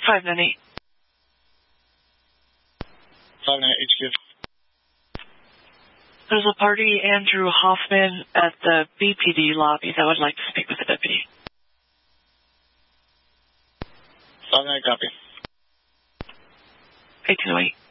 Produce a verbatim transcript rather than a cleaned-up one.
five nine eight. five nine eight H Q. There's a party, Andrew Hoffman, at the B P D lobby that would like to speak with the deputy. five nine copy. eighteen oh eight.